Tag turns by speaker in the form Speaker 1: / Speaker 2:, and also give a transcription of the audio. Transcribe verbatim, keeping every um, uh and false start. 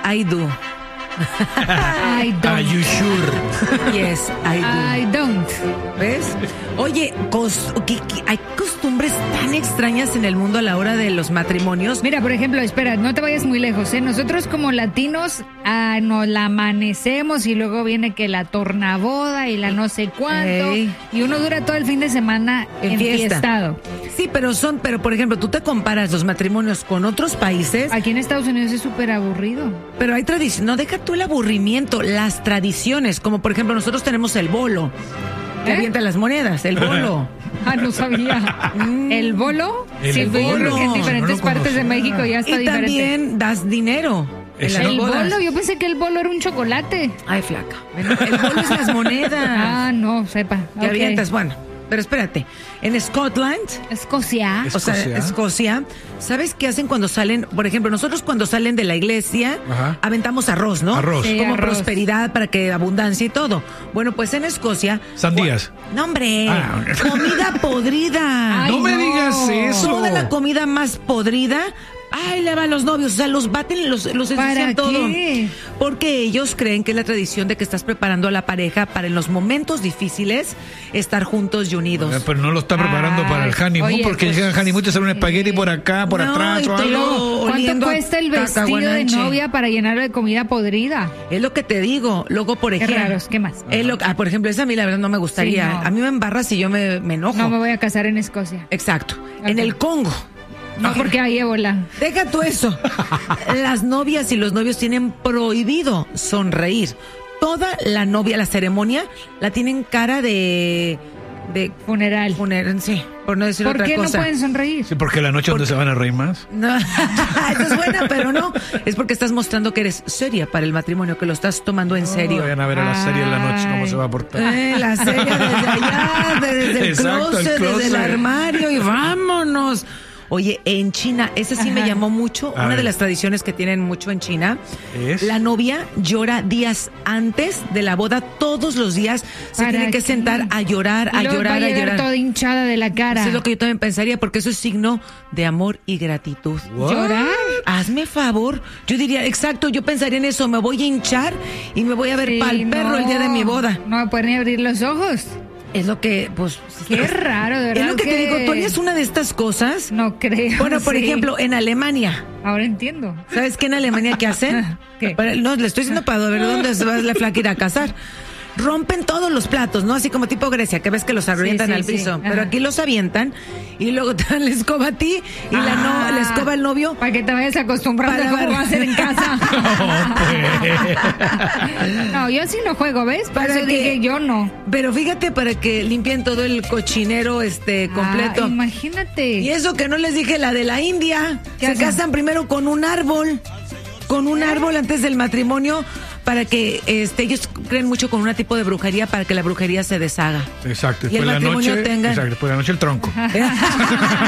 Speaker 1: I do.
Speaker 2: I don't.
Speaker 3: Are you sure?
Speaker 1: Yes, I do.
Speaker 2: I don't.
Speaker 1: ¿Ves? Oye, cos- ¿qué- qué- hay costumbres tan extrañas en el mundo a la hora de los matrimonios.
Speaker 2: Mira, por ejemplo, espera, no te vayas muy lejos, ¿eh? Nosotros como latinos ah, nos la amanecemos y luego viene que la tornaboda y la no sé cuánto.
Speaker 1: Ey.
Speaker 2: Y uno dura todo el fin de semana
Speaker 1: En fiesta.
Speaker 2: enfiestado.
Speaker 1: Sí, pero son, pero por ejemplo, tú te comparas los matrimonios con otros países,
Speaker 2: Aquí en Estados Unidos es súper aburrido.
Speaker 1: pero hay tradición. No, deja tú el aburrimiento, las tradiciones, como por ejemplo nosotros tenemos el bolo, que
Speaker 2: ¿Eh?
Speaker 1: avienta las monedas, el bolo.
Speaker 2: Ah, no sabía. ¿El bolo?
Speaker 3: El
Speaker 2: sí, pues yo creo que en
Speaker 1: bolo.
Speaker 2: diferentes
Speaker 3: No lo
Speaker 2: partes de
Speaker 3: conocía.
Speaker 2: México ya está
Speaker 1: Y
Speaker 2: diferente.
Speaker 1: también das dinero en las
Speaker 2: El
Speaker 1: bodas.
Speaker 2: bolo, yo pensé que el bolo era un chocolate.
Speaker 1: Ay, flaca. El bolo es las monedas
Speaker 2: Ah, no, sepa.
Speaker 1: que
Speaker 2: Ok.
Speaker 1: avientas. Bueno, pero espérate. En Scotland,
Speaker 2: Escocia.
Speaker 1: o sea,
Speaker 3: Escocia.
Speaker 1: Escocia, ¿sabes qué hacen cuando salen? Por ejemplo, nosotros cuando salen de la iglesia,
Speaker 3: Ajá.
Speaker 1: aventamos arroz, ¿no?
Speaker 3: Arroz.
Speaker 2: Sí,
Speaker 1: Como
Speaker 2: arroz.
Speaker 1: prosperidad para que abundancia y todo. Bueno, pues en Escocia.
Speaker 3: Sandías.
Speaker 1: No, hombre.
Speaker 3: Ah.
Speaker 1: Comida podrida.
Speaker 2: Ay,
Speaker 3: no me
Speaker 2: no.
Speaker 3: digas eso.
Speaker 1: Toda la comida más podrida. Ay, le va a los novios, o sea, los baten, los, los
Speaker 2: ¿Para
Speaker 1: ensucian todo.
Speaker 2: qué?
Speaker 1: Porque ellos creen que es la tradición de que estás preparando a la pareja para en los momentos difíciles estar juntos y unidos.
Speaker 3: Eh, Pero no lo está preparando
Speaker 2: Ay,
Speaker 3: para el honeymoon,
Speaker 2: oye,
Speaker 3: porque
Speaker 2: pues,
Speaker 3: llega el honeymoon y te sale un espagueti por acá, por
Speaker 1: No,
Speaker 3: atrás
Speaker 1: y
Speaker 3: o
Speaker 1: te
Speaker 3: algo.
Speaker 1: lo-
Speaker 2: ¿Cuánto
Speaker 1: oliendo a
Speaker 2: cuesta el vestido de
Speaker 1: cacahuanche.
Speaker 2: novia para llenarlo de comida podrida?
Speaker 1: Es lo que te digo. Luego, por
Speaker 2: Qué
Speaker 1: ejemplo.
Speaker 2: raros, ¿qué más?
Speaker 1: es lo- ah, por ejemplo, esa a mí la verdad no me gustaría.
Speaker 2: Sí, no.
Speaker 1: A mí me embarra si yo me, me enojo.
Speaker 2: No me voy a casar en Escocia.
Speaker 1: Exacto. En
Speaker 2: Ok.
Speaker 1: el Congo.
Speaker 2: No, porque hay ébola.
Speaker 1: Deja tú eso. Las novias y los novios tienen prohibido sonreír. Toda la novia, la ceremonia, la tienen cara de. de.
Speaker 2: Funeral.
Speaker 1: funeral, sí, por no decir
Speaker 2: ¿Por
Speaker 1: otra
Speaker 2: qué no
Speaker 1: cosa.
Speaker 2: pueden sonreír?
Speaker 3: Sí, porque la noche donde se van a reír más.
Speaker 1: No, esa es buena, pero no. Es porque estás mostrando que eres seria para el matrimonio, que lo estás tomando en serio.
Speaker 3: Vayan a ver a la serie en la noche cómo se va a portar.
Speaker 1: Eh, la serie desde allá, de- desde el
Speaker 3: Exacto, el
Speaker 1: closet, desde el
Speaker 3: closet.
Speaker 1: armario y vámonos. Oye, en China, ese sí me
Speaker 2: Ajá.
Speaker 1: llamó mucho,
Speaker 3: A
Speaker 1: una
Speaker 3: ver.
Speaker 1: de las tradiciones que tienen mucho en China.
Speaker 3: ¿Es?
Speaker 1: La novia llora días antes de la boda, todos los días se
Speaker 2: ¿Para
Speaker 1: tiene que
Speaker 2: qué?
Speaker 1: sentar a llorar, a
Speaker 2: Y luego
Speaker 1: llorar,
Speaker 2: va
Speaker 1: a
Speaker 2: a llegar
Speaker 1: llorar.
Speaker 2: toda hinchada de la cara.
Speaker 1: Eso es lo que yo también pensaría, porque eso es signo de amor y gratitud.
Speaker 3: What?
Speaker 2: ¿Llorar?
Speaker 1: Hazme favor. Yo diría, exacto, yo pensaría en eso. Me voy a hinchar y me voy a ver
Speaker 2: Sí,
Speaker 1: pa'l perro
Speaker 2: no.
Speaker 1: el día de mi boda.
Speaker 2: No me pueden ni abrir los ojos.
Speaker 1: Es lo que, pues.
Speaker 2: Qué raro, de verdad.
Speaker 1: Es lo que, te digo, tú harías una de estas cosas.
Speaker 2: No creo.
Speaker 1: Bueno, por
Speaker 2: sí.
Speaker 1: ejemplo, en Alemania.
Speaker 2: Ahora entiendo.
Speaker 1: ¿Sabes qué en Alemania qué hacen?
Speaker 2: ¿Qué?
Speaker 1: Para- no, le estoy diciendo para ver dónde se va la flaca a ir a casar. Rompen todos los platos, ¿no? Así como tipo Grecia, que ves que los avientan
Speaker 2: sí,
Speaker 1: al
Speaker 2: sí.
Speaker 1: piso.
Speaker 2: Ajá.
Speaker 1: Pero aquí los avientan y luego te dan la escoba a ti y la, no, la escoba al novio.
Speaker 2: Para que te vayas acostumbrando
Speaker 1: Para
Speaker 2: a cómo
Speaker 1: ver.
Speaker 2: va a ser en casa.
Speaker 3: pues.
Speaker 2: No, yo sí no juego, ¿ves? Por
Speaker 1: Para
Speaker 2: eso
Speaker 1: que-
Speaker 2: dije yo no.
Speaker 1: Pero fíjate para que limpien todo el cochinero este completo.
Speaker 2: Ah, imagínate.
Speaker 1: Y eso que no les dije, la de la India.
Speaker 2: ¿Qué
Speaker 1: Se
Speaker 2: hacen?
Speaker 1: casan primero con un árbol. Con un árbol antes del matrimonio. Para que este, ellos creen mucho con un tipo de brujería para que la brujería se deshaga.
Speaker 3: Exacto,
Speaker 1: Y el
Speaker 3: después de la
Speaker 1: matrimonio
Speaker 3: noche,
Speaker 1: tenga-
Speaker 3: exacto, después de la noche el tronco.